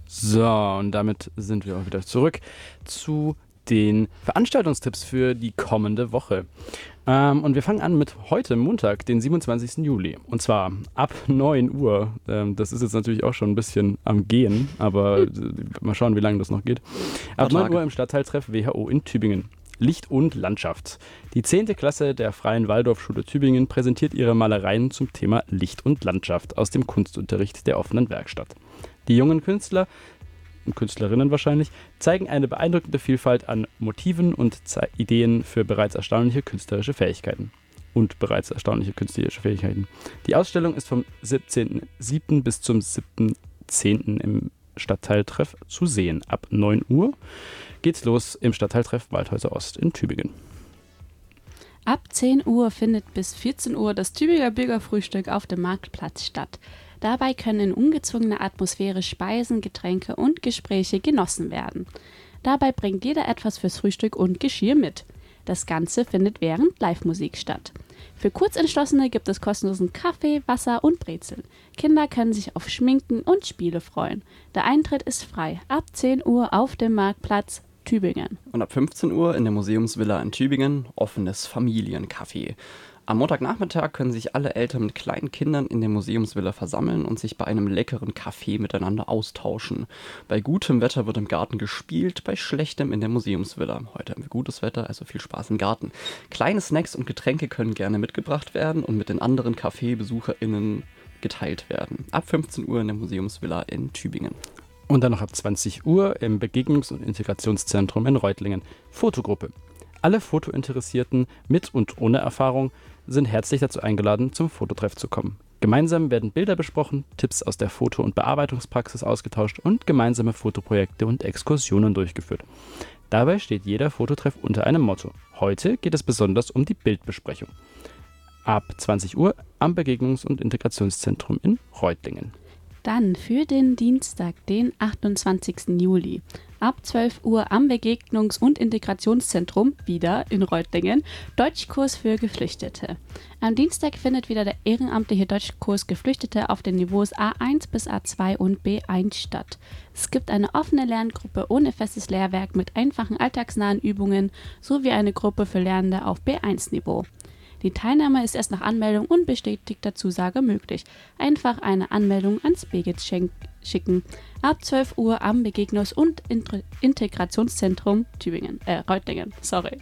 So, und damit sind wir auch wieder zurück zu den Veranstaltungstipps für die kommende Woche. Und wir fangen an mit heute, Montag, den 27. Juli. Und zwar ab 9 Uhr. Das ist jetzt natürlich auch schon ein bisschen am Gehen, aber mal schauen, wie lange das noch geht. Ab 9 Uhr im Stadtteiltreff WHO in Tübingen. Licht und Landschaft. Die 10. Klasse der Freien Waldorfschule Tübingen präsentiert ihre Malereien zum Thema Licht und Landschaft aus dem Kunstunterricht der offenen Werkstatt. Die jungen Künstler und Künstlerinnen wahrscheinlich zeigen eine beeindruckende Vielfalt an Motiven und Ideen für bereits erstaunliche künstlerische Fähigkeiten. Die Ausstellung ist vom 17.07. bis zum 7.10. im Stadtteiltreff zu sehen. Ab 9 Uhr geht's los im Stadtteiltreff Waldhäuser Ost in Tübingen. Ab 10 Uhr findet bis 14 Uhr das Tübinger Bürgerfrühstück auf dem Marktplatz statt. Dabei können in ungezwungener Atmosphäre Speisen, Getränke und Gespräche genossen werden. Dabei bringt jeder etwas fürs Frühstück und Geschirr mit. Das Ganze findet während Live-Musik statt. Für Kurzentschlossene gibt es kostenlosen Kaffee, Wasser und Brezeln. Kinder können sich auf Schminken und Spiele freuen. Der Eintritt ist frei. Ab 10 Uhr auf dem Marktplatz Tübingen. Und ab 15 Uhr in der Museumsvilla in Tübingen offenes Familiencafé. Am Montagnachmittag können sich alle Eltern mit kleinen Kindern in der Museumsvilla versammeln und sich bei einem leckeren Kaffee miteinander austauschen. Bei gutem Wetter wird im Garten gespielt, bei schlechtem in der Museumsvilla. Heute haben wir gutes Wetter, also viel Spaß im Garten. Kleine Snacks und Getränke können gerne mitgebracht werden und mit den anderen KaffeebesucherInnen geteilt werden. Ab 15 Uhr in der Museumsvilla in Tübingen. Und dann noch ab 20 Uhr im Begegnungs- und Integrationszentrum in Reutlingen. Fotogruppe. Alle Fotointeressierten mit und ohne Erfahrung sind herzlich dazu eingeladen, zum Fototreff zu kommen. Gemeinsam werden Bilder besprochen, Tipps aus der Foto- und Bearbeitungspraxis ausgetauscht und gemeinsame Fotoprojekte und Exkursionen durchgeführt. Dabei steht jeder Fototreff unter einem Motto. Heute geht es besonders um die Bildbesprechung. Ab 20 Uhr am Begegnungs- und Integrationszentrum in Reutlingen. Dann für den Dienstag, den 28. Juli. Ab 12 Uhr am Begegnungs- und Integrationszentrum, wieder in Reutlingen, Deutschkurs für Geflüchtete. Am Dienstag findet wieder der ehrenamtliche Deutschkurs Geflüchtete auf den Niveaus A1 bis A2 und B1 statt. Es gibt eine offene Lerngruppe ohne festes Lehrwerk mit einfachen alltagsnahen Übungen sowie eine Gruppe für Lernende auf B1-Niveau. Die Teilnahme ist erst nach Anmeldung und bestätigter Zusage möglich. Einfach eine Anmeldung ans BGIT schicken. Ab 12 Uhr am Begegnungs- und Integrationszentrum Reutlingen. Sorry.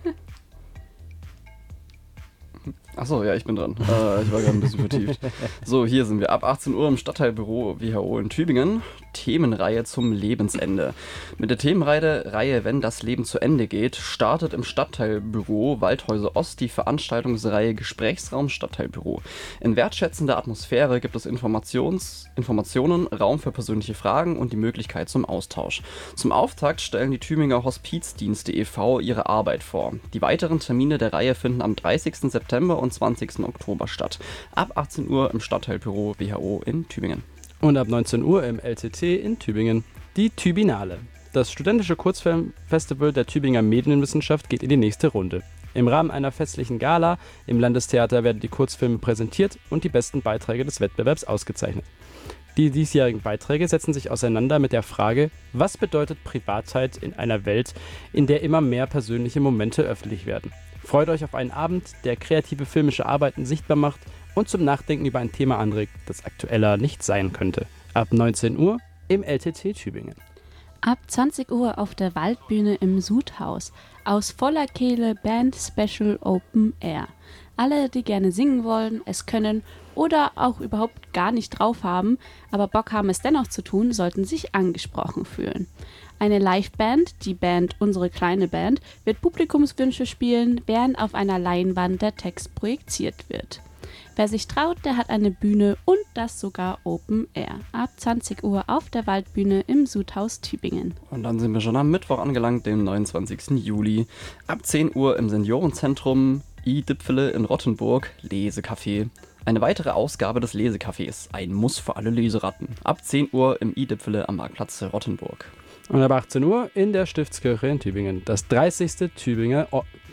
Achso, ja, ich bin dran. Ich war gerade ein bisschen vertieft. So, hier sind wir ab 18 Uhr im Stadtteilbüro WHO in Tübingen. Themenreihe zum Lebensende. Mit der Themenreihe Wenn das Leben zu Ende geht, startet im Stadtteilbüro Waldhäuser Ost die Veranstaltungsreihe Gesprächsraum Stadtteilbüro. In wertschätzender Atmosphäre gibt es Informationen, Raum für persönliche Fragen und die Möglichkeit zum Austausch. Zum Auftakt stellen die Tübinger Hospizdienste e.V. ihre Arbeit vor. Die weiteren Termine der Reihe finden am 30. September und 20. Oktober statt. Ab 18 Uhr im Stadtteilbüro WHO in Tübingen. Und ab 19 Uhr im LTT in Tübingen. Die Tübinale. Das studentische Kurzfilmfestival der Tübinger Medienwissenschaft geht in die nächste Runde. Im Rahmen einer festlichen Gala im Landestheater werden die Kurzfilme präsentiert und die besten Beiträge des Wettbewerbs ausgezeichnet. Die diesjährigen Beiträge setzen sich auseinander mit der Frage, was bedeutet Privatheit in einer Welt, in der immer mehr persönliche Momente öffentlich werden. Freut euch auf einen Abend, der kreative filmische Arbeiten sichtbar macht und zum Nachdenken über ein Thema anregt, das aktueller nicht sein könnte. Ab 19 Uhr im LTT Tübingen. Ab 20 Uhr auf der Waldbühne im Sudhaus. Aus voller Kehle Band Special Open Air. Alle, die gerne singen wollen, es können oder auch überhaupt gar nicht drauf haben, aber Bock haben, es dennoch zu tun, sollten sich angesprochen fühlen. Eine Liveband, die Band Unsere kleine Band, wird Publikumswünsche spielen, während auf einer Leinwand der Text projiziert wird. Wer sich traut, der hat eine Bühne und das sogar Open Air. Ab 20 Uhr auf der Waldbühne im Sudhaus Tübingen. Und dann sind wir schon am Mittwoch angelangt, dem 29. Juli. Ab 10 Uhr im Seniorenzentrum I-Dipfele in Rottenburg, Lesecafé. Eine weitere Ausgabe des Lesecafés, ein Muss für alle Leseratten. Ab 10 Uhr im I-Dipfele am Marktplatz Rottenburg. Und ab 18 Uhr in der Stiftskirche in Tübingen. Der 30. Tübinger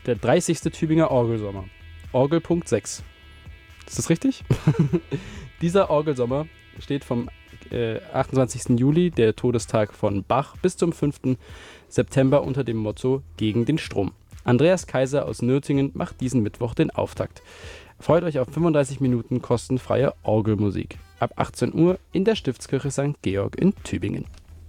Orgelsommer. Orgelpunkt 6. Ist das richtig? Dieser Orgelsommer steht vom 28. Juli, der Todestag von Bach, bis zum 5. September unter dem Motto Gegen den Strom. Andreas Kaiser aus Nürtingen macht diesen Mittwoch den Auftakt. Freut euch auf 35 Minuten kostenfreie Orgelmusik. Ab 18 Uhr in der Stiftskirche St. Georg in Tübingen.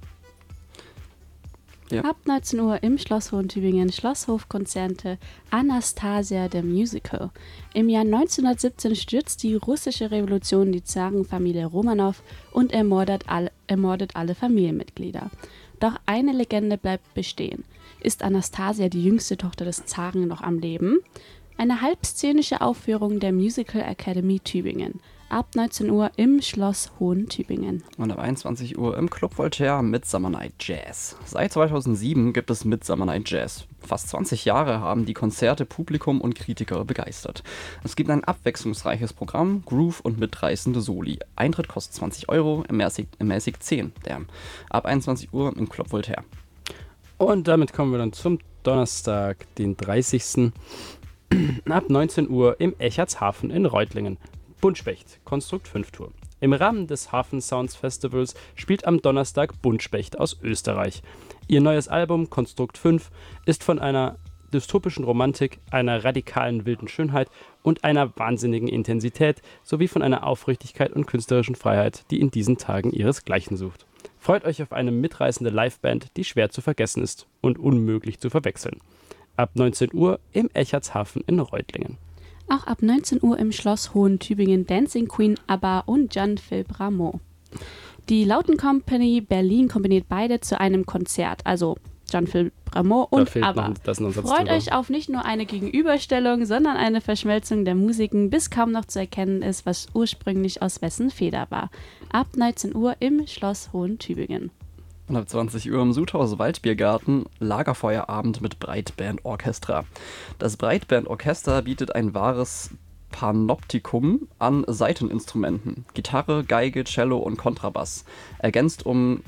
Ja. Ab 19 Uhr im Schloss Hohen-Tübingen Schlosshofkonzerte Anastasia the Musical. Im Jahr 1917 stürzt die russische Revolution die Zarenfamilie Romanow und ermordet alle Familienmitglieder. Doch eine Legende bleibt bestehen. Ist Anastasia, die jüngste Tochter des Zaren, noch am Leben? Eine halbszenische Aufführung der Musical Academy Tübingen. Ab 19 Uhr im Schloss Hohen-Tübingen. Und ab 21 Uhr im Club Voltaire Midsummer Night Jazz. Seit 2007 gibt es Midsummer Night Jazz. Fast 20 Jahre haben die Konzerte Publikum und Kritiker begeistert. Es gibt ein abwechslungsreiches Programm, Groove und mitreißende Soli. Eintritt kostet 20 €, ermäßigt 10. Ab 21 Uhr im Club Voltaire. Und damit kommen wir dann zum Donnerstag, den 30. Ab 19 Uhr im Echartshafen in Reutlingen. Buntspecht, Konstrukt 5 Tour. Im Rahmen des Hafen Sounds Festivals spielt am Donnerstag Buntspecht aus Österreich. Ihr neues Album Konstrukt 5 ist von einer dystopischen Romantik, einer radikalen wilden Schönheit und einer wahnsinnigen Intensität sowie von einer Aufrichtigkeit und künstlerischen Freiheit, die in diesen Tagen ihresgleichen sucht. Freut euch auf eine mitreißende Liveband, die schwer zu vergessen ist und unmöglich zu verwechseln. Ab 19 Uhr im Echartshafen in Reutlingen. Auch ab 19 Uhr im Schloss Hohen-Tübingen Dancing Queen ABBA und Jean-Philippe Rameau. Die Lauten Company Berlin kombiniert beide zu einem Konzert, also Jean-Philippe Rameau und ABBA. Freut euch auf nicht nur eine Gegenüberstellung, sondern eine Verschmelzung der Musiken, bis kaum noch zu erkennen ist, was ursprünglich aus wessen Feder war. Ab 19 Uhr im Schloss Hohen-Tübingen. Und ab 20 Uhr im Sudhaus Waldbiergarten Lagerfeuerabend mit Breitbandorchester. Das Breitbandorchester bietet ein wahres Panoptikum an Saiteninstrumenten. Gitarre, Geige, Cello und Kontrabass. Ergänzt um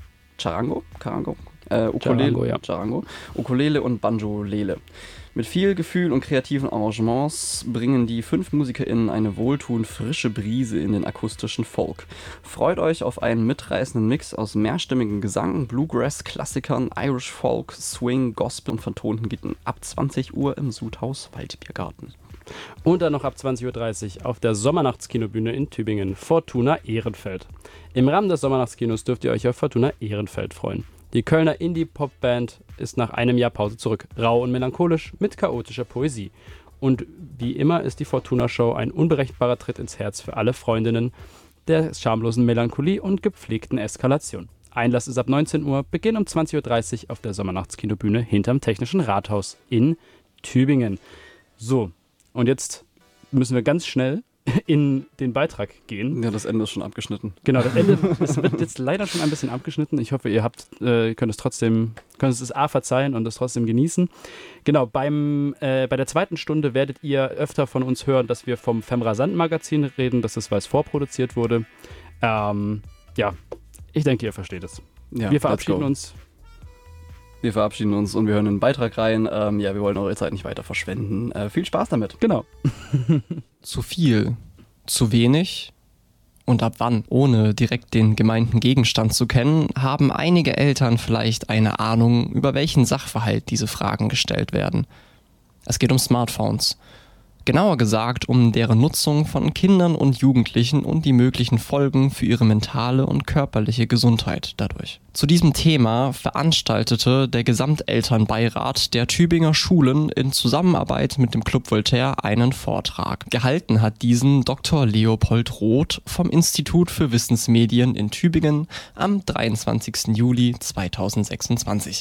Ukulele und Banjolele. Mit viel Gefühl und kreativen Arrangements bringen die 5 MusikerInnen eine wohltuend frische Brise in den akustischen Folk. Freut euch auf einen mitreißenden Mix aus mehrstimmigem Gesang, Bluegrass-Klassikern, Irish Folk, Swing, Gospel und vertonten Gitarren ab 20 Uhr im Sudhaus Waldbiergarten. Und dann noch ab 20.30 Uhr auf der Sommernachtskinobühne in Tübingen, Fortuna Ehrenfeld. Im Rahmen des Sommernachtskinos dürft ihr euch auf Fortuna Ehrenfeld freuen. Die Kölner Indie-Pop-Band ist nach einem Jahr Pause zurück, rau und melancholisch mit chaotischer Poesie. Und wie immer ist die Fortuna-Show ein unberechenbarer Tritt ins Herz für alle Freundinnen der schamlosen Melancholie und gepflegten Eskalation. Einlass ist ab 19 Uhr, Beginn um 20.30 Uhr auf der Sommernachtskindobühne hinterm Technischen Rathaus in Tübingen. So, und jetzt müssen wir ganz schnell in den Beitrag gehen. Ja, das Ende ist schon abgeschnitten. Genau, das Ende es wird jetzt leider schon ein bisschen abgeschnitten. Ich hoffe, ihr könnt es A verzeihen und es trotzdem genießen. Genau, bei der zweiten Stunde werdet ihr öfter von uns hören, dass wir vom Femrasant-Magazin reden, dass das weiß vorproduziert wurde. Ja, ich denke, ihr versteht es. Ja, wir verabschieden uns. Wir verabschieden uns und wir hören in den Beitrag rein. Wir wollen eure Zeit nicht weiter verschwenden. Viel Spaß damit. Genau. Zu viel, zu wenig und ab wann? Ohne direkt den gemeinten Gegenstand zu kennen, haben einige Eltern vielleicht eine Ahnung, über welchen Sachverhalt diese Fragen gestellt werden. Es geht um Smartphones. Genauer gesagt um deren Nutzung von Kindern und Jugendlichen und die möglichen Folgen für ihre mentale und körperliche Gesundheit dadurch. Zu diesem Thema veranstaltete der Gesamtelternbeirat der Tübinger Schulen in Zusammenarbeit mit dem Club Voltaire einen Vortrag. Gehalten hat diesen Dr. Leopold Roth vom Institut für Wissensmedien in Tübingen am 23. Juli 2026.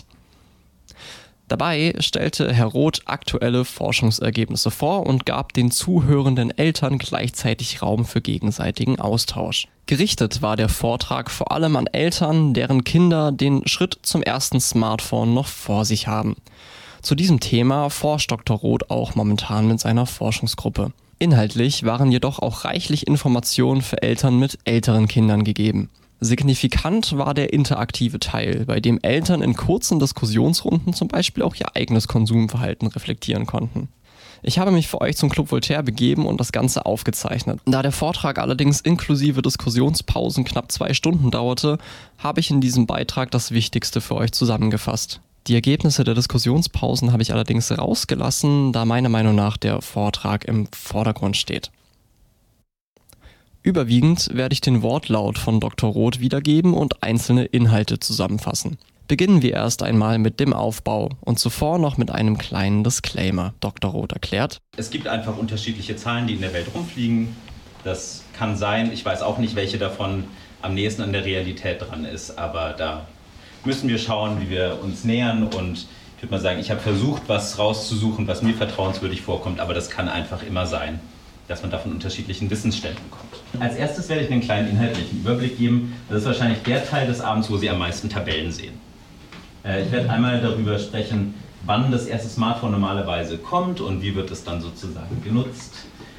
Dabei stellte Herr Roth aktuelle Forschungsergebnisse vor und gab den zuhörenden Eltern gleichzeitig Raum für gegenseitigen Austausch. Gerichtet war der Vortrag vor allem an Eltern, deren Kinder den Schritt zum ersten Smartphone noch vor sich haben. Zu diesem Thema forscht Dr. Roth auch momentan mit seiner Forschungsgruppe. Inhaltlich waren jedoch auch reichlich Informationen für Eltern mit älteren Kindern gegeben. Signifikant war der interaktive Teil, bei dem Eltern in kurzen Diskussionsrunden zum Beispiel auch ihr eigenes Konsumverhalten reflektieren konnten. Ich habe mich für euch zum Club Voltaire begeben und das Ganze aufgezeichnet. Da der Vortrag allerdings inklusive Diskussionspausen knapp 2 Stunden dauerte, habe ich in diesem Beitrag das Wichtigste für euch zusammengefasst. Die Ergebnisse der Diskussionspausen habe ich allerdings rausgelassen, da meiner Meinung nach der Vortrag im Vordergrund steht. Überwiegend werde ich den Wortlaut von Dr. Roth wiedergeben und einzelne Inhalte zusammenfassen. Beginnen wir erst einmal mit dem Aufbau und zuvor noch mit einem kleinen Disclaimer. Dr. Roth erklärt: Es gibt einfach unterschiedliche Zahlen, die in der Welt rumfliegen. Das kann sein, ich weiß auch nicht, welche davon am nächsten an der Realität dran ist, aber da müssen wir schauen, wie wir uns nähern, und ich würde mal sagen, ich habe versucht, was rauszusuchen, was mir vertrauenswürdig vorkommt, aber das kann einfach immer sein, dass man da von unterschiedlichen Wissensständen kommt. Als erstes werde ich einen kleinen inhaltlichen Überblick geben. Das ist wahrscheinlich der Teil des Abends, wo Sie am meisten Tabellen sehen. Ich werde einmal darüber sprechen, wann das erste Smartphone normalerweise kommt und wie wird es dann sozusagen genutzt.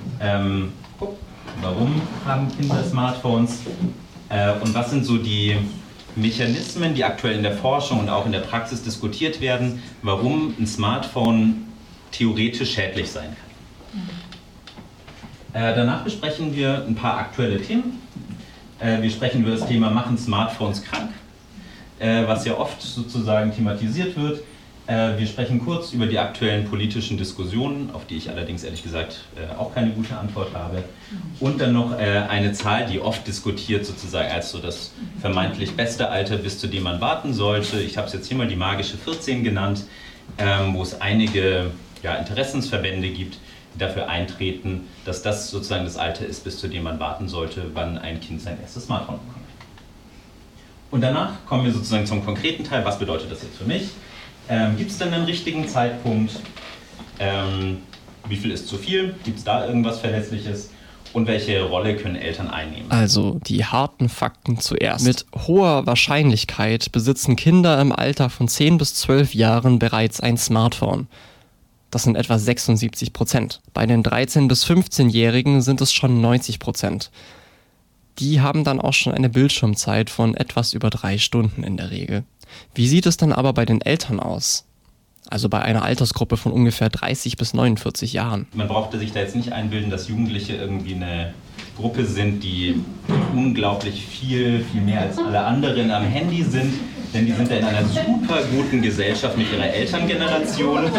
Warum haben Kinder Smartphones und was sind so die Mechanismen, die aktuell in der Forschung und auch in der Praxis diskutiert werden, warum ein Smartphone theoretisch schädlich sein kann. Danach besprechen wir ein paar aktuelle Themen. Wir sprechen über das Thema Machen Smartphones krank, was ja oft sozusagen thematisiert wird. Wir sprechen kurz über die aktuellen politischen Diskussionen, auf die ich allerdings ehrlich gesagt auch keine gute Antwort habe. Und dann noch eine Zahl, die oft diskutiert sozusagen als so das vermeintlich beste Alter, bis zu dem man warten sollte. Ich habe es jetzt hier mal die magische 14 genannt, wo es einige Interessensverbände gibt, die dafür eintreten, dass das sozusagen das Alter ist, bis zu dem man warten sollte, wann ein Kind sein erstes Smartphone bekommt. Und danach kommen wir sozusagen zum konkreten Teil. Was bedeutet das jetzt für mich? Gibt es denn einen richtigen Zeitpunkt? Wie viel ist zu viel? Gibt es da irgendwas Verlässliches? Und welche Rolle können Eltern einnehmen? Also die harten Fakten zuerst. Mit hoher Wahrscheinlichkeit besitzen Kinder im Alter von 10 bis 12 Jahren bereits ein Smartphone. Das sind etwa 76%. Bei den 13- bis 15-Jährigen sind es schon 90%. Die haben dann auch schon eine Bildschirmzeit von etwas über 3 Stunden in der Regel. Wie sieht es dann aber bei den Eltern aus? Also bei einer Altersgruppe von ungefähr 30 bis 49 Jahren. Man brauchte sich da jetzt nicht einbilden, dass Jugendliche irgendwie eine Gruppe sind, die unglaublich viel mehr als alle anderen am Handy sind. Denn die sind ja in einer super guten Gesellschaft mit ihrer Elterngeneration.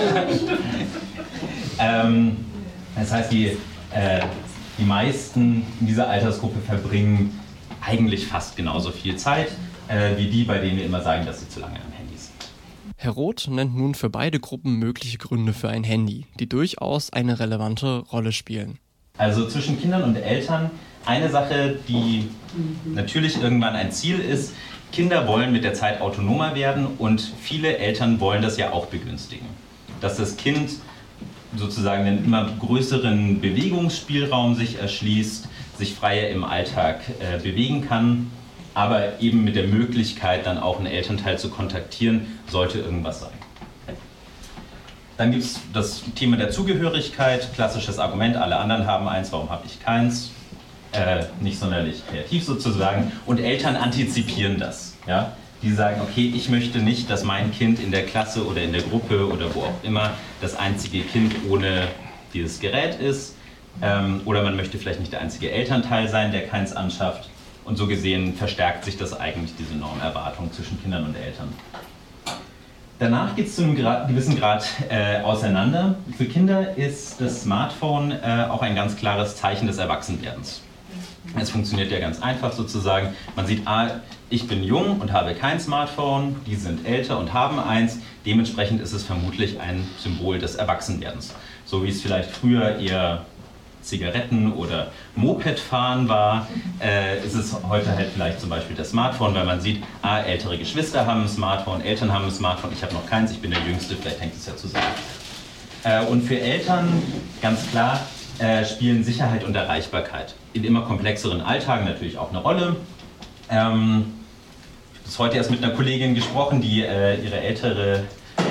Das heißt, die meisten in dieser Altersgruppe verbringen eigentlich fast genauso viel Zeit wie die, bei denen wir immer sagen, dass sie zu lange am Handy sind. Herr Roth nennt nun für beide Gruppen mögliche Gründe für ein Handy, die durchaus eine relevante Rolle spielen. Also zwischen Kindern und Eltern eine Sache, die natürlich irgendwann ein Ziel ist. Kinder wollen mit der Zeit autonomer werden und viele Eltern wollen das ja auch begünstigen. Dass das Kind sozusagen einen immer größeren Bewegungsspielraum sich erschließt, sich freier im Alltag bewegen kann, aber eben mit der Möglichkeit, dann auch einen Elternteil zu kontaktieren, sollte irgendwas sein. Dann gibt es das Thema der Zugehörigkeit, klassisches Argument, alle anderen haben eins, warum habe ich keins? Nicht sonderlich kreativ sozusagen. Und Eltern antizipieren das. Ja? Die sagen, okay, ich möchte nicht, dass mein Kind in der Klasse oder in der Gruppe oder wo auch immer das einzige Kind ohne dieses Gerät ist. Oder man möchte vielleicht nicht der einzige Elternteil sein, der keins anschafft. Und so gesehen verstärkt sich das eigentlich, diese Normerwartung zwischen Kindern und Eltern. Danach geht es zu einem gewissen Grad auseinander. Für Kinder ist das Smartphone auch ein ganz klares Zeichen des Erwachsenwerdens. Es funktioniert ja ganz einfach sozusagen. Man sieht, ich bin jung und habe kein Smartphone, die sind älter und haben eins. Dementsprechend ist es vermutlich ein Symbol des Erwachsenwerdens. So wie es vielleicht früher eher Zigaretten oder Mopedfahren war, ist es heute halt vielleicht zum Beispiel das Smartphone, weil man sieht, ältere Geschwister haben ein Smartphone, Eltern haben ein Smartphone, ich habe noch keins, ich bin der Jüngste, vielleicht hängt es ja zusammen. Und für Eltern, ganz klar, spielen Sicherheit und Erreichbarkeit in immer komplexeren Alltagen natürlich auch eine Rolle. Ich habe heute erst mit einer Kollegin gesprochen, die ihre ältere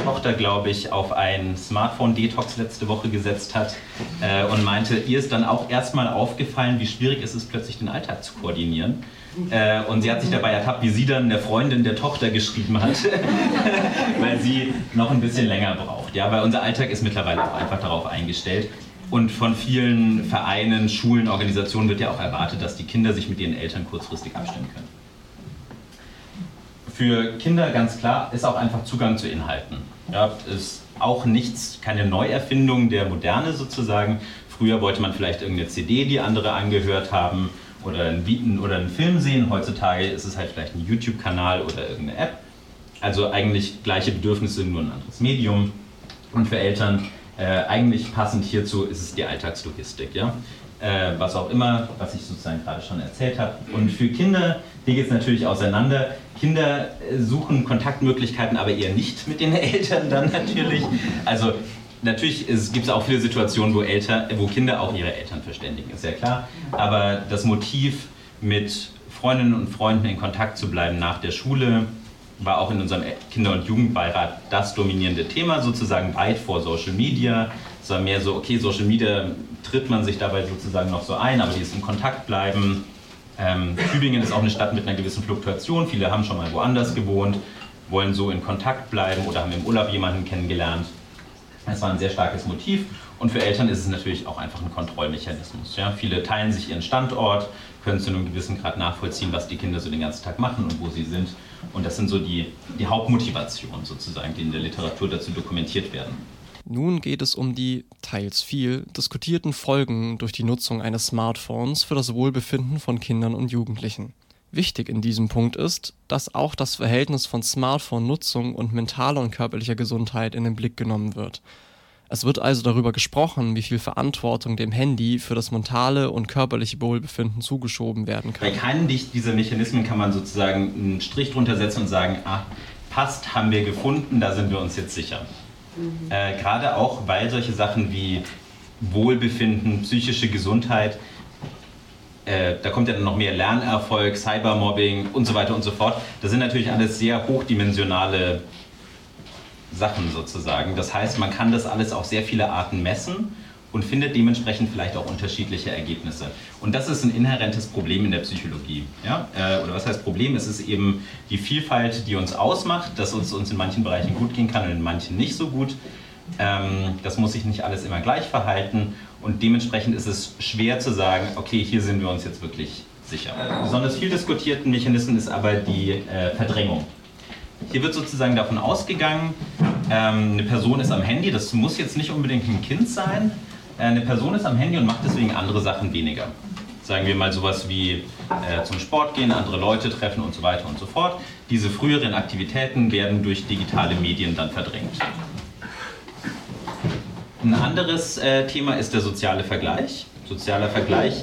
Tochter, glaube ich, auf einen Smartphone-Detox letzte Woche gesetzt hat und meinte, ihr ist dann auch erstmal aufgefallen, wie schwierig es ist, plötzlich den Alltag zu koordinieren. Und sie hat sich dabei ertappt, wie sie dann der Freundin der Tochter geschrieben hat, weil sie noch ein bisschen länger braucht. Ja, weil unser Alltag ist mittlerweile auch einfach darauf eingestellt. Und von vielen Vereinen, Schulen, Organisationen wird ja auch erwartet, dass die Kinder sich mit ihren Eltern kurzfristig abstimmen können. Für Kinder ganz klar ist auch einfach Zugang zu Inhalten. Ja, ist auch nichts, keine Neuerfindung der Moderne sozusagen. Früher wollte man vielleicht irgendeine CD, die andere angehört haben, oder einen Film sehen. Heutzutage ist es halt vielleicht ein YouTube-Kanal oder irgendeine App. Also eigentlich gleiche Bedürfnisse, nur ein anderes Medium. Und für Eltern eigentlich passend hierzu ist es die Alltagslogistik. Ja? Was auch immer, was ich sozusagen gerade schon erzählt habe. Und für Kinder, hier geht es natürlich auseinander. Kinder suchen Kontaktmöglichkeiten, aber eher nicht mit den Eltern dann natürlich. Also natürlich gibt es auch viele Situationen, wo Kinder auch ihre Eltern verständigen, ist ja klar. Aber das Motiv, mit Freundinnen und Freunden in Kontakt zu bleiben nach der Schule, war auch in unserem Kinder- und Jugendbeirat das dominierende Thema, sozusagen weit vor Social Media. Es war mehr so, okay, Social Media tritt man sich dabei sozusagen noch so ein, aber dieses in Kontakt bleiben. Tübingen ist auch eine Stadt mit einer gewissen Fluktuation. Viele haben schon mal woanders gewohnt, wollen so in Kontakt bleiben oder haben im Urlaub jemanden kennengelernt. Es war ein sehr starkes Motiv und für Eltern ist es natürlich auch einfach ein Kontrollmechanismus. Ja? Viele teilen sich ihren Standort, können zu einem gewissen Grad nachvollziehen, was die Kinder so den ganzen Tag machen und wo sie sind. Und das sind so die Hauptmotivationen sozusagen, die in der Literatur dazu dokumentiert werden. Nun geht es um die, teils viel, diskutierten Folgen durch die Nutzung eines Smartphones für das Wohlbefinden von Kindern und Jugendlichen. Wichtig in diesem Punkt ist, dass auch das Verhältnis von Smartphone-Nutzung und mentaler und körperlicher Gesundheit in den Blick genommen wird. Es wird also darüber gesprochen, wie viel Verantwortung dem Handy für das mentale und körperliche Wohlbefinden zugeschoben werden kann. Bei keinem dieser Mechanismen kann man sozusagen einen Strich drunter setzen und sagen, passt, haben wir gefunden, da sind wir uns jetzt sicher. Gerade auch, weil solche Sachen wie Wohlbefinden, psychische Gesundheit, da kommt ja dann noch mehr Lernerfolg, Cybermobbing und so weiter und so fort. Das sind natürlich alles sehr hochdimensionale Sachen sozusagen. Das heißt, man kann das alles auf sehr viele Arten messen und findet dementsprechend vielleicht auch unterschiedliche Ergebnisse. Und das ist ein inhärentes Problem in der Psychologie. Ja? Oder was heißt Problem? Es ist eben die Vielfalt, die uns ausmacht, dass uns in manchen Bereichen gut gehen kann und in manchen nicht so gut. Das muss sich nicht alles immer gleich verhalten und dementsprechend ist es schwer zu sagen, okay, hier sind wir uns jetzt wirklich sicher. Besonders viel diskutierten Mechanismen ist aber die Verdrängung. Hier wird sozusagen davon ausgegangen, eine Person ist am Handy, das muss jetzt nicht unbedingt ein Kind sein, eine Person ist am Handy und macht deswegen andere Sachen weniger. Sagen wir mal sowas wie zum Sport gehen, andere Leute treffen und so weiter und so fort. Diese früheren Aktivitäten werden durch digitale Medien dann verdrängt. Ein anderes Thema ist der soziale Vergleich. Sozialer Vergleich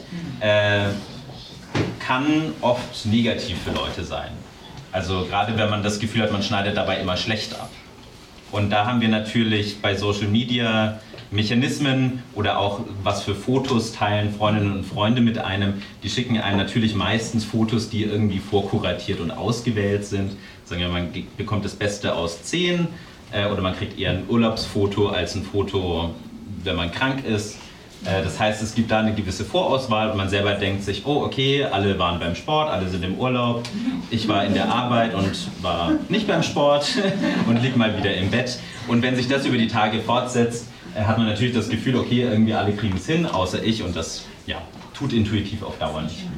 kann oft negativ für Leute sein. Also gerade wenn man das Gefühl hat, man schneidet dabei immer schlecht ab. Und da haben wir natürlich bei Social Media Mechanismen oder auch was für Fotos teilen Freundinnen und Freunde mit einem. Die schicken einem natürlich meistens Fotos, die irgendwie vorkuratiert und ausgewählt sind. Sagen wir, man bekommt das Beste aus 10 oder man kriegt eher ein Urlaubsfoto als ein Foto, wenn man krank ist. Das heißt, es gibt da eine gewisse Vorauswahl und man selber denkt sich, oh okay, alle waren beim Sport, alle sind im Urlaub, ich war in der Arbeit und war nicht beim Sport und lieg mal wieder im Bett. Und wenn sich das über die Tage fortsetzt, hat man natürlich das Gefühl, okay, irgendwie alle kriegen es hin, außer ich und das tut intuitiv auf Dauer nicht gut.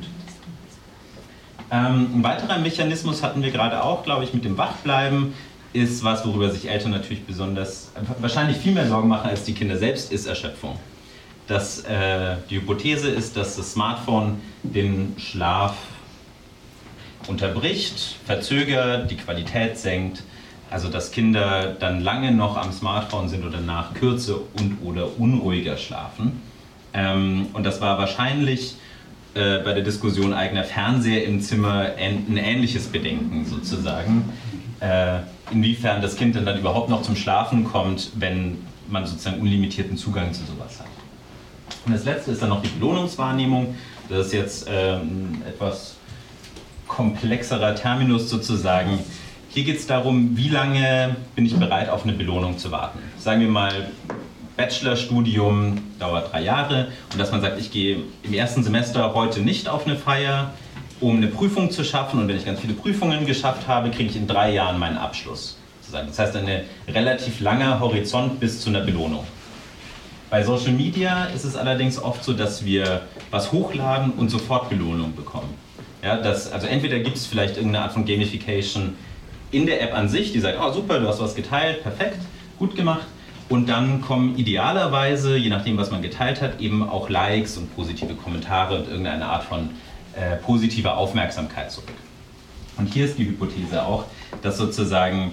Ein weiterer Mechanismus hatten wir gerade auch, glaube ich, mit dem Wachbleiben, ist was, worüber sich Eltern natürlich wahrscheinlich viel mehr Sorgen machen als die Kinder selbst, ist Erschöpfung. Die Hypothese ist, dass das Smartphone den Schlaf unterbricht, verzögert, die Qualität senkt, also dass Kinder dann lange noch am Smartphone sind oder nach kürzer und/oder unruhiger schlafen. Und das war wahrscheinlich bei der Diskussion eigener Fernseher im Zimmer ein ähnliches Bedenken sozusagen. Inwiefern das Kind dann überhaupt noch zum Schlafen kommt, wenn man sozusagen unlimitierten Zugang zu sowas hat. Und das letzte ist dann noch die Belohnungswahrnehmung. Das ist jetzt etwas komplexerer Terminus sozusagen. Hier geht es darum, wie lange bin ich bereit, auf eine Belohnung zu warten. Sagen wir mal, Bachelorstudium dauert 3 Jahre und dass man sagt, ich gehe im ersten Semester heute nicht auf eine Feier, um eine Prüfung zu schaffen, und wenn ich ganz viele Prüfungen geschafft habe, kriege ich in 3 Jahren meinen Abschluss. Sozusagen. Das heißt, ein relativ langer Horizont bis zu einer Belohnung. Bei Social Media ist es allerdings oft so, dass wir was hochladen und sofort Belohnung bekommen. Ja, also entweder gibt es vielleicht irgendeine Art von Gamification in der App an sich, die sagt, oh super, du hast was geteilt, perfekt, gut gemacht. Und dann kommen idealerweise, je nachdem was man geteilt hat, eben auch Likes und positive Kommentare und irgendeine Art von positiver Aufmerksamkeit zurück. Und hier ist die Hypothese auch, dass sozusagen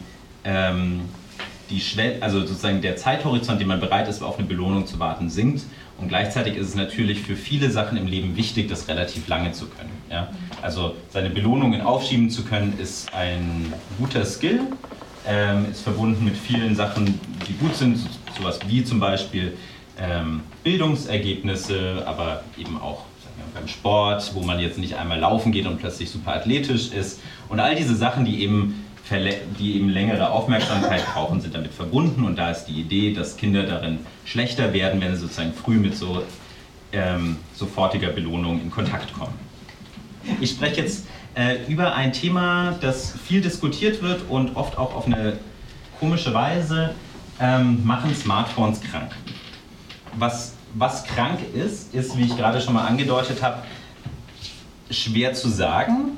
also sozusagen der Zeithorizont, den man bereit ist, auf eine Belohnung zu warten, sinkt. Und gleichzeitig ist es natürlich für viele Sachen im Leben wichtig, das relativ lange zu können. Ja? Also seine Belohnungen aufschieben zu können, ist ein guter Skill, ist verbunden mit vielen Sachen, die gut sind, sowas wie zum Beispiel Bildungsergebnisse, aber eben auch beim Sport, wo man jetzt nicht einmal laufen geht und plötzlich super athletisch ist. Und all diese Sachen, die eben längere Aufmerksamkeit brauchen, sind damit verbunden. Und da ist die Idee, dass Kinder darin schlechter werden, wenn sie sozusagen früh mit so sofortiger Belohnung in Kontakt kommen. Ich spreche jetzt über ein Thema, das viel diskutiert wird und oft auch auf eine komische Weise machen Smartphones krank. Was krank ist, wie ich gerade schon mal angedeutet habe, schwer zu sagen.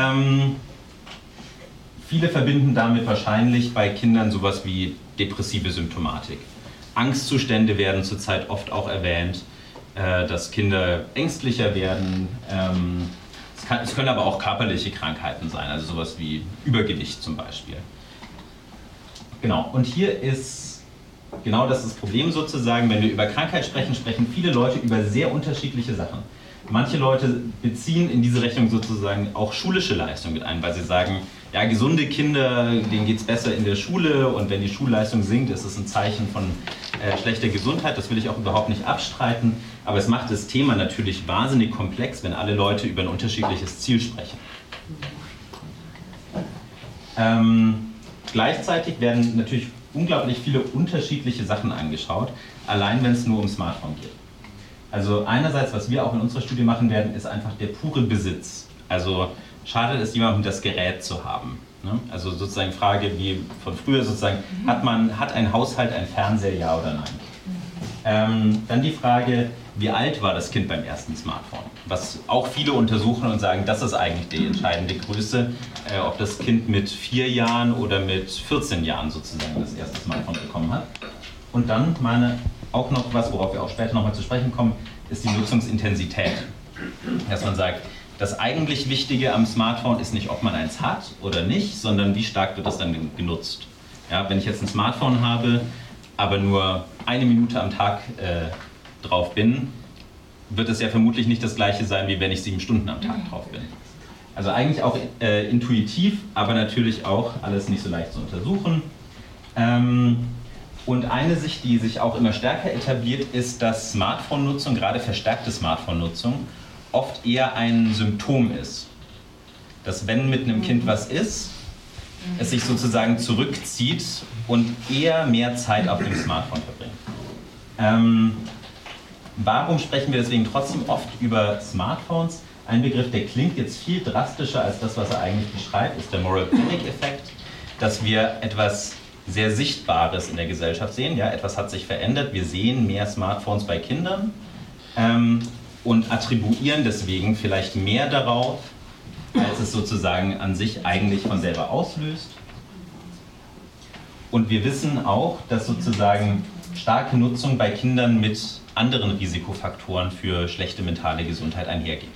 Viele verbinden damit wahrscheinlich bei Kindern sowas wie depressive Symptomatik. Angstzustände werden zurzeit oft auch erwähnt, dass Kinder ängstlicher werden. Es können aber auch körperliche Krankheiten sein, also sowas wie Übergewicht zum Beispiel. Genau, und hier ist genau das Problem sozusagen, wenn wir über Krankheit sprechen, sprechen viele Leute über sehr unterschiedliche Sachen. Manche Leute beziehen in diese Rechnung sozusagen auch schulische Leistung mit ein, weil sie sagen, ja, gesunde Kinder, denen geht es besser in der Schule und wenn die Schulleistung sinkt, ist es ein Zeichen von schlechter Gesundheit. Das will ich auch überhaupt nicht abstreiten, aber es macht das Thema natürlich wahnsinnig komplex, wenn alle Leute über ein unterschiedliches Ziel sprechen. Gleichzeitig werden natürlich unglaublich viele unterschiedliche Sachen angeschaut, allein wenn es nur um Smartphone geht. Also einerseits, was wir auch in unserer Studie machen werden, ist einfach der pure Besitz. Also schadet es jemandem, das Gerät zu haben? Ne? Also sozusagen Frage wie von früher sozusagen, hat ein Haushalt einen Fernseher, ja oder nein? Dann die Frage, wie alt war das Kind beim ersten Smartphone? Was auch viele untersuchen und sagen, das ist eigentlich die entscheidende Größe, ob das Kind mit 4 Jahren oder mit 14 Jahren sozusagen das erste Smartphone bekommen hat. Und dann auch noch was, worauf wir auch später nochmal zu sprechen kommen, ist die Nutzungsintensität. Dass man sagt, das eigentlich Wichtige am Smartphone ist nicht, ob man eins hat oder nicht, sondern wie stark wird das dann genutzt. Ja, wenn ich jetzt ein Smartphone habe, aber nur 1 Minute am Tag drauf bin, wird es ja vermutlich nicht das gleiche sein, wie wenn ich 7 Stunden am Tag drauf bin. Also eigentlich auch intuitiv, aber natürlich auch alles nicht so leicht zu untersuchen. Und eine Sicht, die sich auch immer stärker etabliert, ist, dass Smartphone-Nutzung, gerade verstärkte Smartphone-Nutzung, oft eher ein Symptom ist. Dass wenn mit einem Kind was ist, es sich sozusagen zurückzieht und eher mehr Zeit auf dem Smartphone verbringt. Warum sprechen wir deswegen trotzdem oft über Smartphones? Ein Begriff, der klingt jetzt viel drastischer als das, was er eigentlich beschreibt, ist der Moral Panic-Effekt, dass wir etwas sehr Sichtbares in der Gesellschaft sehen. Ja, etwas hat sich verändert, wir sehen mehr Smartphones bei Kindern und attribuieren deswegen vielleicht mehr darauf, als es sozusagen an sich eigentlich von selber auslöst. Und wir wissen auch, dass sozusagen starke Nutzung bei Kindern mit anderen Risikofaktoren für schlechte mentale Gesundheit einhergeht.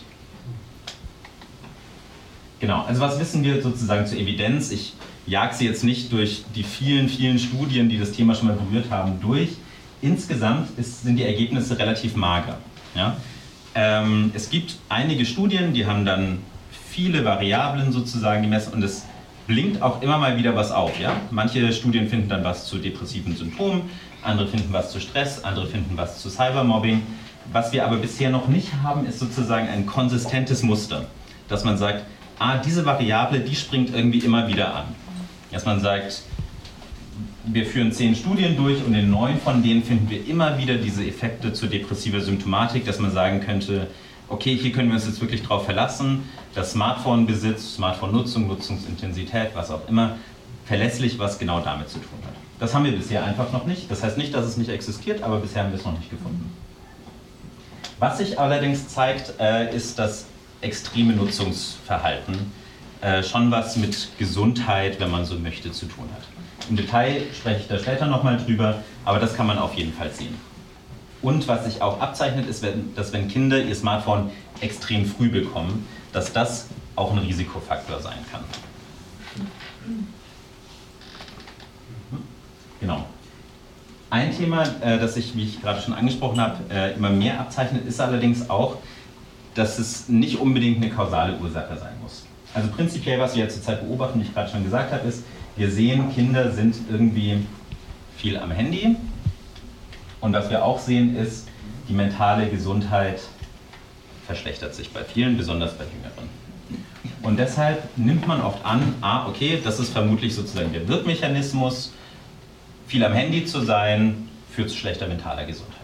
Genau, also was wissen wir sozusagen zur Evidenz? Ich jage sie jetzt nicht durch die vielen, vielen Studien, die das Thema schon mal berührt haben, durch. Insgesamt sind die Ergebnisse relativ mager. Ja? Es gibt einige Studien, die haben dann viele Variablen sozusagen gemessen und es blinkt auch immer mal wieder was auf. Ja? Manche Studien finden dann was zu depressiven Symptomen, andere finden was zu Stress, andere finden was zu Cybermobbing. Was wir aber bisher noch nicht haben, ist sozusagen ein konsistentes Muster, dass man sagt, diese Variable, die springt irgendwie immer wieder an. Dass man sagt, wir führen 10 Studien durch und in 9 von denen finden wir immer wieder diese Effekte zur depressiver Symptomatik, dass man sagen könnte, okay, hier können wir uns jetzt wirklich drauf verlassen, dass Smartphone-Besitz, Smartphone-Nutzung, Nutzungsintensität, was auch immer, verlässlich was genau damit zu tun hat. Das haben wir bisher einfach noch nicht. Das heißt nicht, dass es nicht existiert, aber bisher haben wir es noch nicht gefunden. Was sich allerdings zeigt, ist das extreme Nutzungsverhalten schon was mit Gesundheit, wenn man so möchte, zu tun hat. Im Detail spreche ich da später nochmal drüber, aber das kann man auf jeden Fall sehen. Und was sich auch abzeichnet, ist, dass wenn Kinder ihr Smartphone extrem früh bekommen, dass das auch ein Risikofaktor sein kann. Genau. Ein Thema, das sich, wie ich gerade schon angesprochen habe, immer mehr abzeichnet, ist allerdings auch, dass es nicht unbedingt eine kausale Ursache sein muss. Also prinzipiell, was wir ja zurzeit beobachten, wie ich gerade schon gesagt habe, ist, wir sehen, Kinder sind irgendwie viel am Handy. Und was wir auch sehen, ist, die mentale Gesundheit verschlechtert sich bei vielen, besonders bei Jüngeren. Und deshalb nimmt man oft an, okay, das ist vermutlich sozusagen der Wirkmechanismus, viel am Handy zu sein, führt zu schlechter mentaler Gesundheit.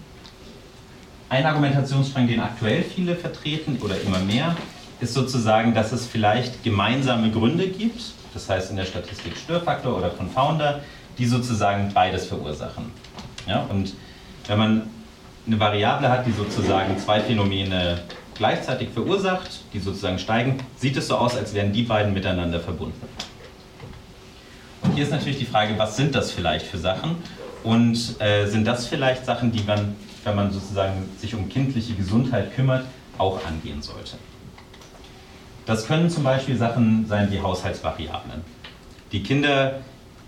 Ein Argumentationsstrang, den aktuell viele vertreten oder immer mehr, ist sozusagen, dass es vielleicht gemeinsame Gründe gibt, das heißt in der Statistik Störfaktor oder Confounder, die sozusagen beides verursachen. Ja, und wenn man eine Variable hat, die sozusagen 2 Phänomene gleichzeitig verursacht, die sozusagen steigen, sieht es so aus, als wären die beiden miteinander verbunden. Und hier ist natürlich die Frage, was sind das vielleicht für Sachen? Und sind das vielleicht Sachen, die man, wenn man sozusagen sich um kindliche Gesundheit kümmert, auch angehen sollte? Das können zum Beispiel Sachen sein wie Haushaltsvariablen. Die Kinder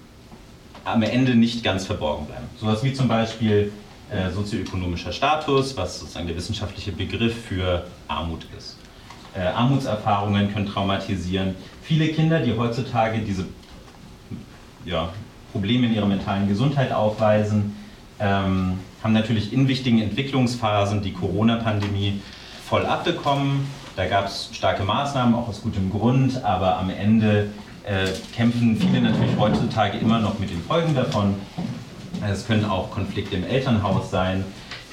am Ende nicht ganz verborgen bleiben. Sowas wie zum Beispiel sozioökonomischer Status, was sozusagen der wissenschaftliche Begriff für Armut ist. Armutserfahrungen können traumatisieren. Viele Kinder, die heutzutage diese Probleme in ihrer mentalen Gesundheit aufweisen, haben natürlich in wichtigen Entwicklungsphasen die Corona-Pandemie voll abbekommen. Da gab es starke Maßnahmen, auch aus gutem Grund, aber am Ende kämpfen viele natürlich heutzutage immer noch mit den Folgen davon. Es können auch Konflikte im Elternhaus sein.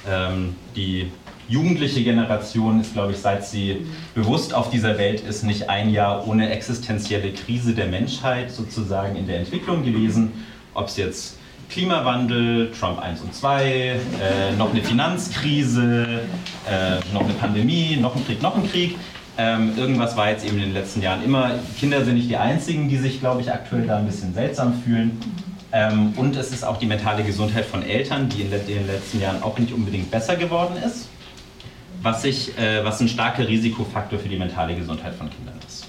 Die jugendliche Generation ist, glaube ich, seit sie bewusst auf dieser Welt ist, nicht ein Jahr ohne existenzielle Krise der Menschheit sozusagen in der Entwicklung gewesen. Ob es jetzt Klimawandel, Trump 1 und 2, noch eine Finanzkrise, noch eine Pandemie, noch ein Krieg. Irgendwas war jetzt eben in den letzten Jahren immer. Kinder sind nicht die einzigen, die sich, glaube ich, aktuell da ein bisschen seltsam fühlen. Und es ist auch die mentale Gesundheit von Eltern, die in den letzten Jahren auch nicht unbedingt besser geworden ist, was ein starker Risikofaktor für die mentale Gesundheit von Kindern ist.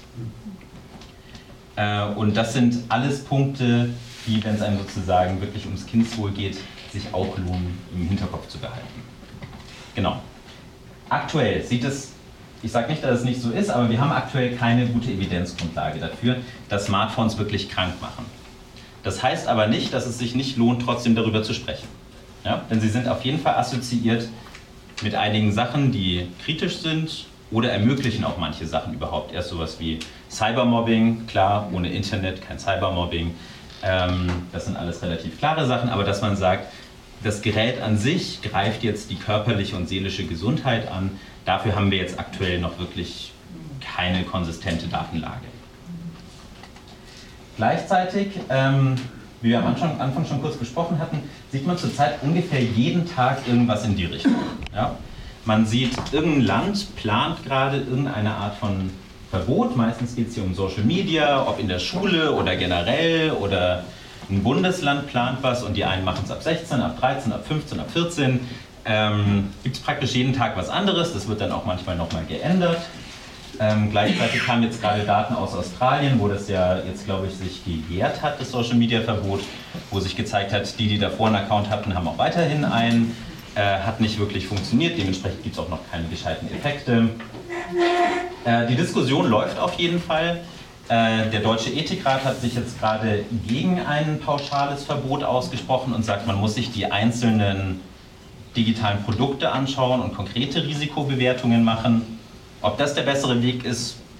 Und das sind alles Punkte, die, wenn es einem sozusagen wirklich ums Kindeswohl geht, sich auch lohnen, im Hinterkopf zu behalten. Genau. Aktuell sieht es, ich sage nicht, dass es nicht so ist, aber wir haben aktuell keine gute Evidenzgrundlage dafür, dass Smartphones wirklich krank machen. Das heißt aber nicht, dass es sich nicht lohnt, trotzdem darüber zu sprechen. Ja? Denn sie sind auf jeden Fall assoziiert mit einigen Sachen, die kritisch sind oder ermöglichen auch manche Sachen überhaupt. Erst sowas wie Cybermobbing, klar, ohne Internet kein Cybermobbing. Das sind alles relativ klare Sachen, aber dass man sagt, das Gerät an sich greift jetzt die körperliche und seelische Gesundheit an, dafür haben wir jetzt aktuell noch wirklich keine konsistente Datenlage. Gleichzeitig, wie wir am Anfang schon kurz besprochen hatten, sieht man zurzeit ungefähr jeden Tag irgendwas in die Richtung. Ja? Man sieht, irgendein Land plant gerade irgendeine Art von Verbot. Meistens geht es hier um Social Media, ob in der Schule oder generell, oder ein Bundesland plant was und die einen machen es ab 16, ab 13, ab 15, ab 14. Gibt es praktisch jeden Tag was anderes, das wird dann auch manchmal nochmal geändert. Gleichzeitig kamen jetzt gerade Daten aus Australien, wo das ja jetzt, glaube ich, sich gejährt hat, das Social Media Verbot, wo sich gezeigt hat, die davor einen Account hatten, haben auch weiterhin einen. Hat nicht wirklich funktioniert, dementsprechend gibt es auch noch keine gescheiten Effekte. Die Diskussion läuft auf jeden Fall. Der Deutsche Ethikrat hat sich jetzt gerade gegen ein pauschales Verbot ausgesprochen und sagt, man muss sich die einzelnen digitalen Produkte anschauen und konkrete Risikobewertungen machen. Ob das der bessere Weg ist,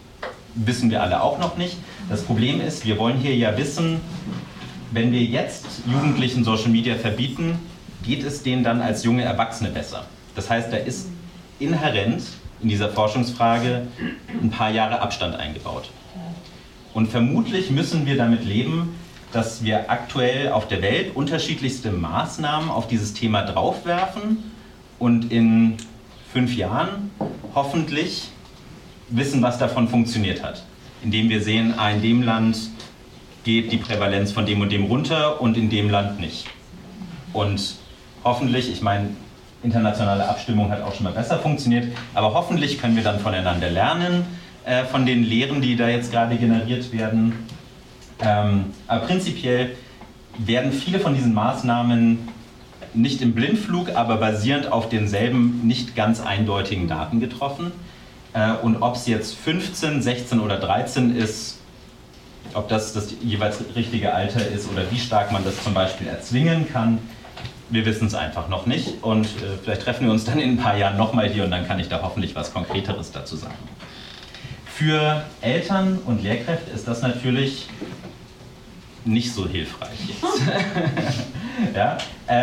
wissen wir alle auch noch nicht. Das Problem ist, wir wollen hier ja wissen, wenn wir jetzt Jugendlichen Social Media verbieten, geht es denen dann als junge Erwachsene besser? Das heißt, da ist inhärent in dieser Forschungsfrage ein paar Jahre Abstand eingebaut. Und vermutlich müssen wir damit leben, dass wir aktuell auf der Welt unterschiedlichste Maßnahmen auf dieses Thema draufwerfen und in 5 Jahren hoffentlich wissen, was davon funktioniert hat. Indem wir sehen, in dem Land geht die Prävalenz von dem und dem runter und in dem Land nicht. Und hoffentlich, ich meine, internationale Abstimmung hat auch schon mal besser funktioniert, aber hoffentlich können wir dann voneinander lernen, von den Lehren, die da jetzt gerade generiert werden. Aber prinzipiell werden viele von diesen Maßnahmen nicht im Blindflug, aber basierend auf denselben nicht ganz eindeutigen Daten getroffen. Und ob es jetzt 15, 16 oder 13 ist, ob das jeweils richtige Alter ist oder wie stark man das zum Beispiel erzwingen kann, wir wissen es einfach noch nicht. Und vielleicht treffen wir uns dann in ein paar Jahren nochmal hier und dann kann ich da hoffentlich was Konkreteres dazu sagen. Für Eltern und Lehrkräfte ist das natürlich nicht so hilfreich jetzt. Ja?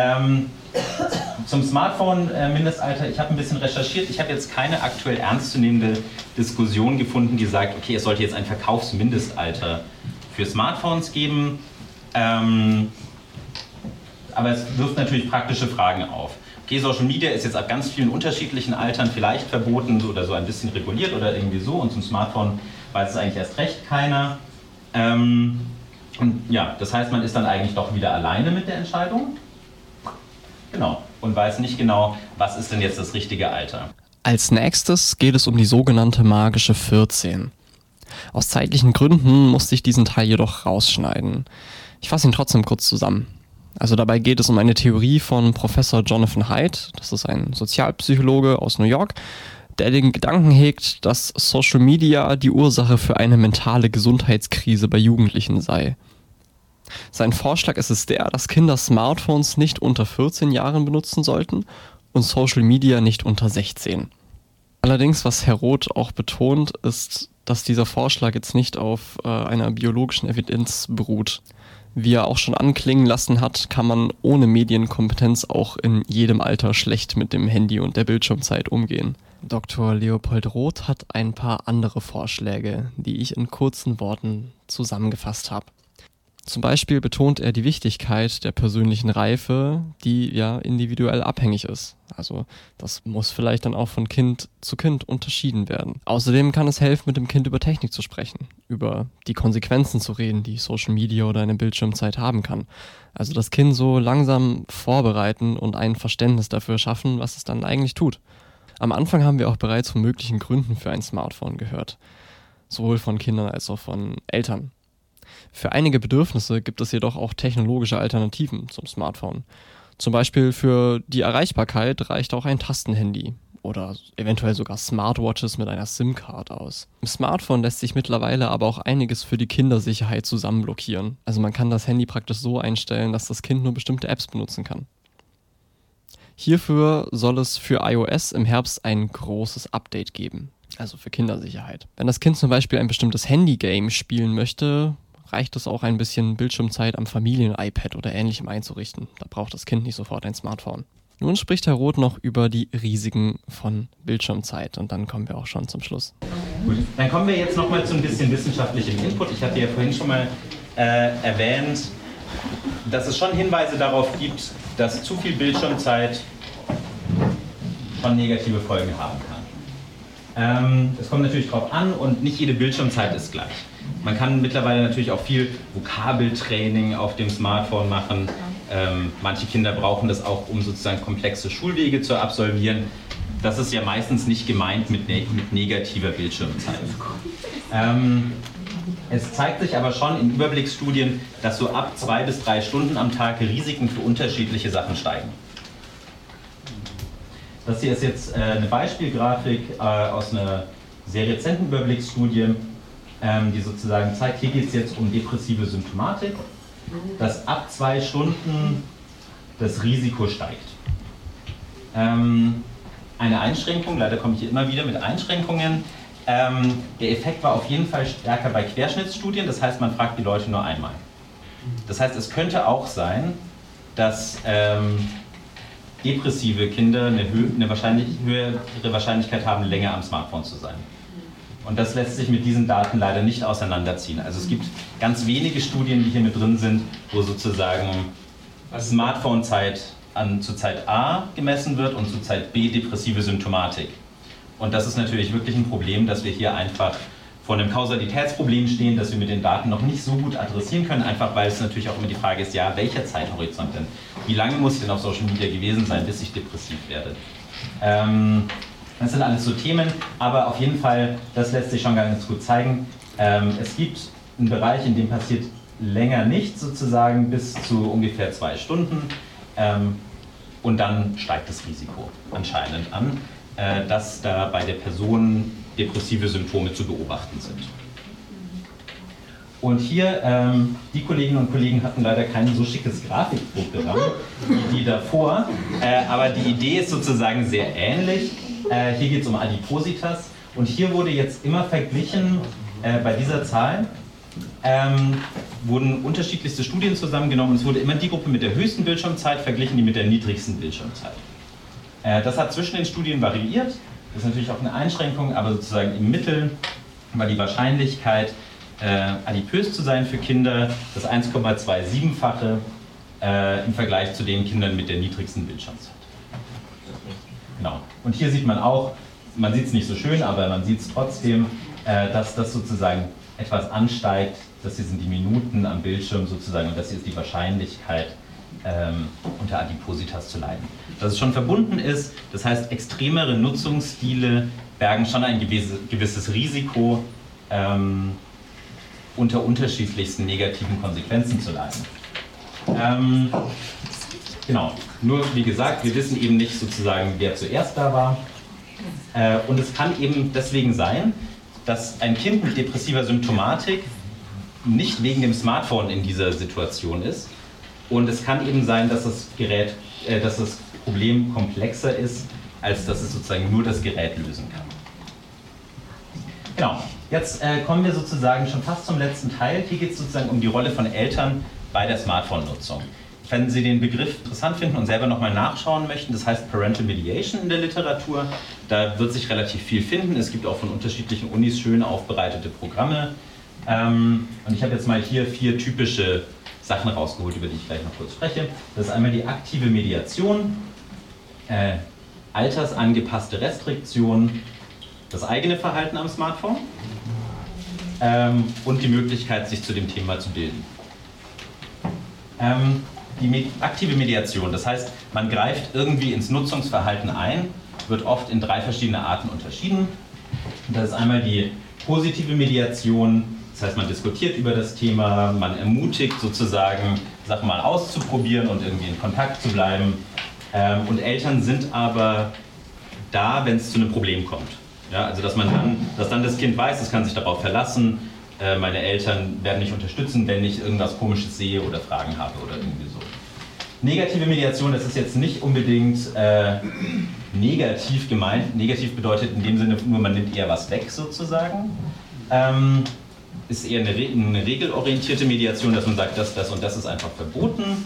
Zum Smartphone-Mindestalter, ich habe ein bisschen recherchiert, ich habe jetzt keine aktuell ernstzunehmende Diskussion gefunden, die sagt, okay, es sollte jetzt ein Verkaufsmindestalter für Smartphones geben, aber es wirft natürlich praktische Fragen auf. Okay, Social Media ist jetzt ab ganz vielen unterschiedlichen Altern vielleicht verboten oder so ein bisschen reguliert oder irgendwie so und zum Smartphone weiß es eigentlich erst recht keiner. Und ja, das heißt, man ist dann eigentlich doch wieder alleine mit der Entscheidung. Genau. Und weiß nicht genau, was ist denn jetzt das richtige Alter. Als nächstes geht es um die sogenannte magische 14. Aus zeitlichen Gründen musste ich diesen Teil jedoch rausschneiden. Ich fasse ihn trotzdem kurz zusammen. Also dabei geht es um eine Theorie von Professor Jonathan Haidt, das ist ein Sozialpsychologe aus New York, der den Gedanken hegt, dass Social Media die Ursache für eine mentale Gesundheitskrise bei Jugendlichen sei. Sein Vorschlag ist es der, dass Kinder Smartphones nicht unter 14 Jahren benutzen sollten und Social Media nicht unter 16. Allerdings, was Herr Roth auch betont, ist, dass dieser Vorschlag jetzt nicht auf einer biologischen Evidenz beruht. Wie er auch schon anklingen lassen hat, kann man ohne Medienkompetenz auch in jedem Alter schlecht mit dem Handy und der Bildschirmzeit umgehen. Dr. Leopold Roth hat ein paar andere Vorschläge, die ich in kurzen Worten zusammengefasst habe. Zum Beispiel betont er die Wichtigkeit der persönlichen Reife, die ja individuell abhängig ist. Also das muss vielleicht dann auch von Kind zu Kind unterschieden werden. Außerdem kann es helfen, mit dem Kind über Technik zu sprechen, über die Konsequenzen zu reden, die Social Media oder eine Bildschirmzeit haben kann. Also das Kind so langsam vorbereiten und ein Verständnis dafür schaffen, was es dann eigentlich tut. Am Anfang haben wir auch bereits von möglichen Gründen für ein Smartphone gehört. Sowohl von Kindern als auch von Eltern. Für einige Bedürfnisse gibt es jedoch auch technologische Alternativen zum Smartphone. Zum Beispiel für die Erreichbarkeit reicht auch ein Tastenhandy oder eventuell sogar Smartwatches mit einer SIM-Card aus. Im Smartphone lässt sich mittlerweile aber auch einiges für die Kindersicherheit zusammenblockieren. Also man kann das Handy praktisch so einstellen, dass das Kind nur bestimmte Apps benutzen kann. Hierfür soll es für iOS im Herbst ein großes Update geben, also für Kindersicherheit. Wenn das Kind zum Beispiel ein bestimmtes Handy-Game spielen möchte, reicht es auch ein bisschen Bildschirmzeit am Familien-iPad oder ähnlichem einzurichten. Da braucht das Kind nicht sofort ein Smartphone. Nun spricht Herr Roth noch über die Risiken von Bildschirmzeit und dann kommen wir auch schon zum Schluss. Gut, dann kommen wir jetzt nochmal zu ein bisschen wissenschaftlichem Input. Ich hatte ja vorhin schon mal erwähnt, dass es schon Hinweise darauf gibt, dass zu viel Bildschirmzeit schon negative Folgen haben kann. Es kommt natürlich drauf an und nicht jede Bildschirmzeit ist gleich. Man kann mittlerweile natürlich auch viel Vokabeltraining auf dem Smartphone machen. Manche Kinder brauchen das auch, um sozusagen komplexe Schulwege zu absolvieren. Das ist ja meistens nicht gemeint mit negativer Bildschirmzeit. Es zeigt sich aber schon in Überblicksstudien, dass so ab 2 bis 3 Stunden am Tag Risiken für unterschiedliche Sachen steigen. Das hier ist jetzt eine Beispielgrafik aus einer sehr rezenten Überblicksstudie, die sozusagen zeigt, hier geht es jetzt um depressive Symptomatik, dass ab 2 Stunden das Risiko steigt. Eine Einschränkung, leider komme ich hier immer wieder mit Einschränkungen, Der Effekt war auf jeden Fall stärker bei Querschnittsstudien, das heißt, man fragt die Leute nur einmal. Das heißt, es könnte auch sein, dass depressive Kinder eine höhere Wahrscheinlichkeit haben, länger am Smartphone zu sein. Und das lässt sich mit diesen Daten leider nicht auseinanderziehen. Also es gibt ganz wenige Studien, die hier mit drin sind, wo sozusagen Smartphone-Zeit zu Zeit A gemessen wird und zu Zeit B depressive Symptomatik. Und das ist natürlich wirklich ein Problem, dass wir hier einfach vor einem Kausalitätsproblem stehen, das wir mit den Daten noch nicht so gut adressieren können, einfach weil es natürlich auch immer die Frage ist, ja, welcher Zeithorizont denn? Wie lange muss ich denn auf Social Media gewesen sein, bis ich depressiv werde? Das sind alles so Themen, aber auf jeden Fall, das lässt sich schon ganz gut zeigen. Es gibt einen Bereich, in dem passiert länger nichts sozusagen, bis zu ungefähr 2 Stunden. Und dann steigt das Risiko anscheinend an, dass da bei der Person depressive Symptome zu beobachten sind. Und hier, die Kolleginnen und Kollegen hatten leider kein so schickes Grafikprogramm wie die davor, aber die Idee ist sozusagen sehr ähnlich. Hier geht es um Adipositas und hier wurde jetzt immer verglichen, bei dieser Zahl wurden unterschiedlichste Studien zusammengenommen und es wurde immer die Gruppe mit der höchsten Bildschirmzeit verglichen, die mit der niedrigsten Bildschirmzeit. Das hat zwischen den Studien variiert, das ist natürlich auch eine Einschränkung, aber sozusagen im Mittel war die Wahrscheinlichkeit, adipös zu sein für Kinder, das 1,27-fache im Vergleich zu den Kindern mit der niedrigsten Bildschirmzeit. Genau. Und hier sieht man auch, man sieht es nicht so schön, aber man sieht es trotzdem, dass das sozusagen etwas ansteigt, das hier sind die Minuten am Bildschirm sozusagen und das hier ist die Wahrscheinlichkeit, unter Adipositas zu leiden. Dass es schon verbunden ist, das heißt, extremere Nutzungsstile bergen schon ein gewisses Risiko, unter unterschiedlichsten negativen Konsequenzen zu leiden. Genau, nur wie gesagt, wir wissen eben nicht sozusagen, wer zuerst da war. Und es kann eben deswegen sein, dass ein Kind mit depressiver Symptomatik nicht wegen dem Smartphone in dieser Situation ist. Und es kann eben sein, dass dass das Problem komplexer ist, als dass es sozusagen nur das Gerät lösen kann. Genau, jetzt kommen wir sozusagen schon fast zum letzten Teil. Hier geht es sozusagen um die Rolle von Eltern bei der Smartphone-Nutzung. Wenn Sie den Begriff interessant finden und selber nochmal nachschauen möchten, das heißt Parental Mediation in der Literatur, da wird sich relativ viel finden. Es gibt auch von unterschiedlichen Unis schön aufbereitete Programme. Und ich habe jetzt mal hier 4 typische Sachen rausgeholt, über die ich gleich noch kurz spreche. Das ist einmal die aktive Mediation, altersangepasste Restriktion, das eigene Verhalten am Smartphone und die Möglichkeit, sich zu dem Thema zu bilden. Die aktive Mediation, das heißt, man greift irgendwie ins Nutzungsverhalten ein, wird oft in 3 verschiedene Arten unterschieden. Das ist einmal die positive Mediation, das heißt, man diskutiert über das Thema, man ermutigt sozusagen, Sachen mal auszuprobieren und irgendwie in Kontakt zu bleiben. Und Eltern sind aber da, wenn es zu einem Problem kommt. Ja, also dass dann das Kind weiß, es kann sich darauf verlassen, meine Eltern werden mich unterstützen, wenn ich irgendwas Komisches sehe oder Fragen habe oder irgendwie so. Negative Mediation, das ist jetzt nicht unbedingt negativ gemeint. Negativ bedeutet in dem Sinne nur, man nimmt eher was weg sozusagen. Ist eher eine regelorientierte Mediation, dass man sagt, das und das ist einfach verboten.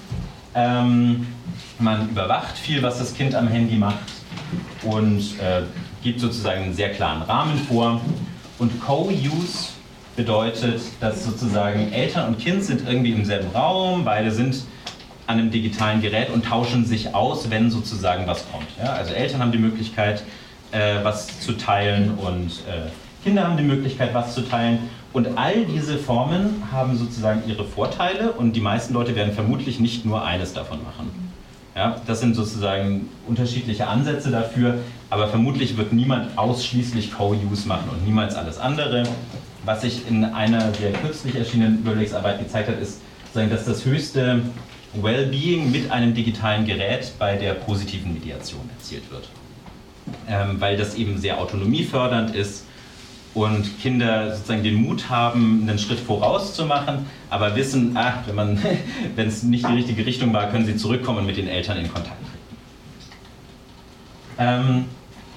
Man überwacht viel, was das Kind am Handy macht und gibt sozusagen einen sehr klaren Rahmen vor. Und Co-Use bedeutet, dass sozusagen Eltern und Kind sind irgendwie im selben Raum, beide sind an einem digitalen Gerät und tauschen sich aus, wenn sozusagen was kommt. Ja? Also Eltern haben die Möglichkeit, was zu teilen und Kinder haben die Möglichkeit, was zu teilen. Und all diese Formen haben sozusagen ihre Vorteile und die meisten Leute werden vermutlich nicht nur eines davon machen. Ja, das sind sozusagen unterschiedliche Ansätze dafür, aber vermutlich wird niemand ausschließlich Co-Use machen und niemals alles andere. Was sich in einer sehr kürzlich erschienenen Überblicksarbeit gezeigt hat, ist, dass das höchste Wellbeing mit einem digitalen Gerät bei der positiven Mediation erzielt wird. Weil das eben sehr autonomiefördernd ist und Kinder sozusagen den Mut haben, einen Schritt voraus zu machen, aber wissen, wenn es nicht die richtige Richtung war, können sie zurückkommen und mit den Eltern in Kontakt treten.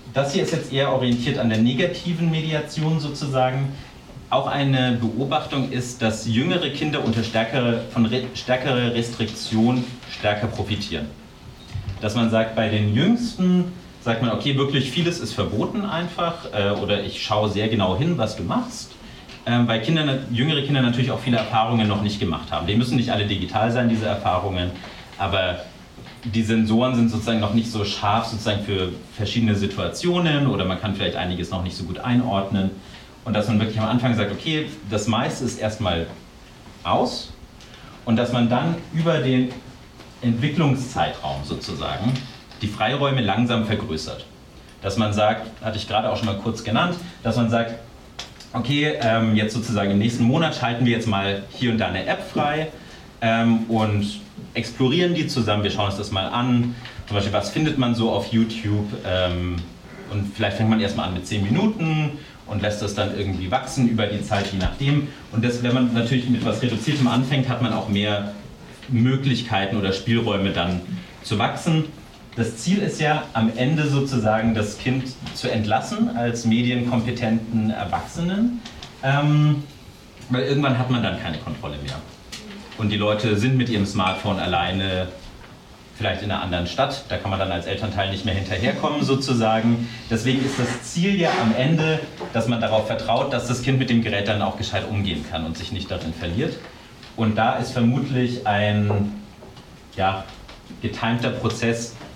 das hier ist jetzt eher orientiert an der negativen Mediation sozusagen. Auch eine Beobachtung ist, dass jüngere Kinder unter stärkerer Restriktion stärker profitieren. Dass man sagt, bei den Jüngsten sagt man, okay, wirklich vieles ist verboten einfach oder ich schaue sehr genau hin, was du machst. Weil jüngere Kinder natürlich auch viele Erfahrungen noch nicht gemacht haben. Die müssen nicht alle digital sein, diese Erfahrungen, aber die Sensoren sind sozusagen noch nicht so scharf sozusagen für verschiedene Situationen oder man kann vielleicht einiges noch nicht so gut einordnen. Und dass man wirklich am Anfang sagt, okay, das meiste ist erstmal aus und dass man dann über den Entwicklungszeitraum sozusagen die Freiräume langsam vergrößert. Dass man sagt, hatte ich gerade auch schon mal kurz genannt, dass man sagt, okay, jetzt sozusagen im nächsten Monat schalten wir jetzt mal hier und da eine App frei und explorieren die zusammen, wir schauen uns das mal an. Zum Beispiel, was findet man so auf YouTube und vielleicht fängt man erstmal an mit 10 Minuten und lässt das dann irgendwie wachsen über die Zeit, je nachdem. Und das, wenn man natürlich mit etwas Reduziertem anfängt, hat man auch mehr Möglichkeiten oder Spielräume dann zu wachsen. Das Ziel ist ja am Ende sozusagen das Kind zu entlassen als medienkompetenten Erwachsenen, weil irgendwann hat man dann keine Kontrolle mehr. Und die Leute sind mit ihrem Smartphone alleine, vielleicht in einer anderen Stadt, da kann man dann als Elternteil nicht mehr hinterherkommen sozusagen. Deswegen ist das Ziel ja am Ende, dass man darauf vertraut, dass das Kind mit dem Gerät dann auch gescheit umgehen kann und sich nicht darin verliert. Und da ist vermutlich ein getimter Prozess